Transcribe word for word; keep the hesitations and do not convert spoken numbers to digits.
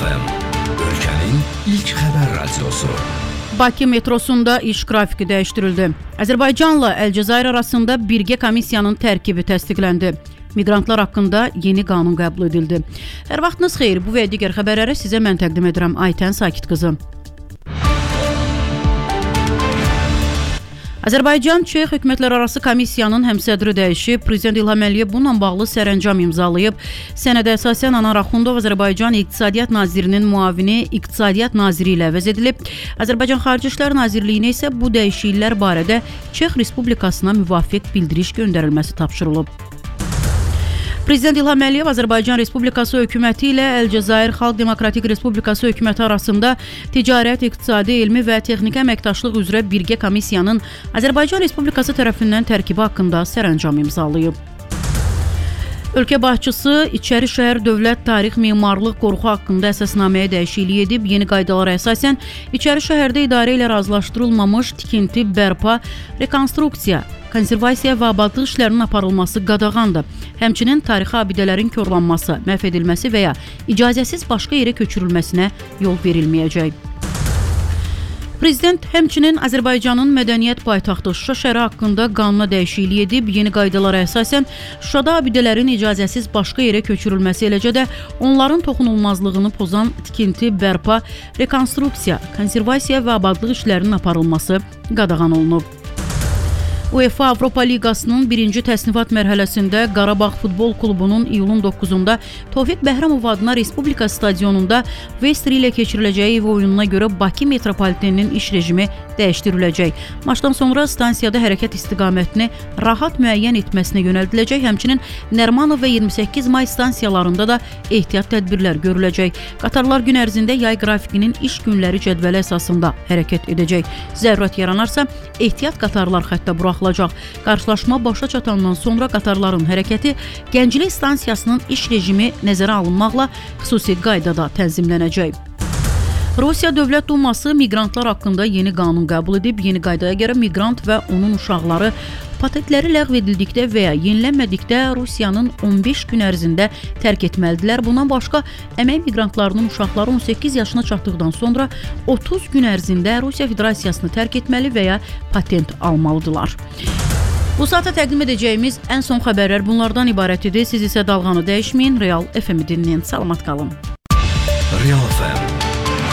F M, ölkənin ilk xəbər radiosu. Bakı metrosunda iş qrafiki dəyişdirildi. Azərbaycanla Əlcəzair arasında birgə komissiyanın tərkibi təsdiqləndi. Miqrantlar haqqında yeni qanun qəbul edildi. Hər vaxtınız xeyir, bu və digər xəbərləri sizə mən təqdim edirəm. Aytən Sakit qızı. Azərbaycan-Çex hökumətlərarası komissiyanın həmsədri dəyişib, Prezident İlham Əliyev bununla bağlı sərəncam imzalayıb. Sənədə əsasən Anar Axundov Azərbaycan İqtisadiyyat Nazirinin müavini İqtisadiyyat Naziri ilə əvəz edilib. Azərbaycan Xarici İşlər Nazirliyinə isə bu dəyişikliklər barədə Çex Respublikasına müvafiq bildiriş göndərilməsi tapşırılıb. Prezident İlham Əliyev Azərbaycan Respublikası hökuməti ilə Əlcəzair Xalq Demokratik Respublikası hökuməti arasında ticarət, iqtisadi, elmi və texniki əməkdaşlıq üzrə birgə komissiyanın Azərbaycan Respublikası tərəfindən tərkibi haqqında sərəncam imzalayıb. Ölkə başçısı İçərişəhər Dövlət Tarix Memarlıq Qoruğu haqqında əsasnaməyə dəyişiklik edib. Yeni qaydalara əsasən İçərişəhərdə idarə ilə razılaşdırılmamış tikinti, bərpa, rekonstruksiya, konservasiya və abadlıq işlərinin aparılması qadağandır. Həmçinin tarixi abidələrin korlanması, məhv edilməsi və ya icazəsiz başqa yerə köçürülməsinə yol verilməyəcək. Prezident həmçinin Azərbaycanın mədəniyyət paytaxtı Şuşa şəhəri haqqında qanuna dəyişiklik edib. Yeni qaydalara əsasən Şuşada abidələrin icazəsiz başqa yerə köçürülməsi, eləcə də onların toxunulmazlığını pozan tikinti, bərpa, rekonstruksiya, konservasiya və abadlıq işlərinin aparılması qadağan olunub. UEFA Avropa Liqasının birinci təsnifat mərhələsində Qarabağ Futbol Klubunun iyulun doqquzunda Tofiq Bəhramov adına Respublika stadionunda Vestri ilə keçiriləcəyi ev oyununa görə Bakı metropoliteninin iş rejimi dəyişdiriləcək. Maçdan sonra stansiyada hərəkət istiqamətini rahat müəyyən etməsinə yönəldiləcək. Həmçinin Nərmanov və iyirmi səkkiz may stansiyalarında da ehtiyat tədbirlər görüləcək. Qatarlar gün ərzində yay qrafikinin iş günləri cədvəli əsasında hərəkət edəcək. Zərurət yaranarsa ehtiyat qatarlar xəttə buraxılacaq. Qarşılaşma başa çatandan sonra qatarların hərəkəti Gənclik stansiyasının iş rejimi nəzərə alınmaqla xüsusi qaydada tənzimlənəcək. Rusiya Dövlət Duması miqrantlar haqqında yeni qanun qəbul edib. Yeni qaydaya görə miqrant və onun uşaqları patentləri ləğv edildikdə və ya yenilənmədikdə Rusiyanın on beş gün ərzində tərk etməlidirlər. Bundan başqa, əmək miqrantlarının uşaqları on səkkiz yaşına çatdıqdan sonra otuz gün ərzində Rusiya Federasiyasını tərk etməli və ya patent almalıdırlar. Bu saata təqdim edəcəyimiz ən son xəbərlər bunlardan ibarət idi. Siz isə dalğanı dəyişməyin, Real F M-i dinləyin. Salamat qalın. Real F M